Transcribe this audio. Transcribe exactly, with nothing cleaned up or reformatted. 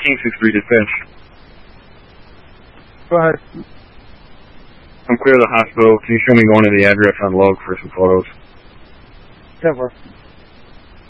King six three dispatch. Go ahead. I'm clear of the hospital. Can you show me going to the address on log for some photos? Never.